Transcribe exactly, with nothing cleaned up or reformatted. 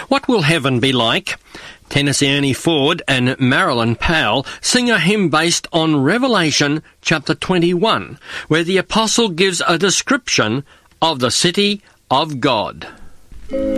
What will heaven be like? Tennessee Ernie Ford and Marilyn Powell sing a hymn based on Revelation chapter twenty-one, where the apostle gives a description of the city of God.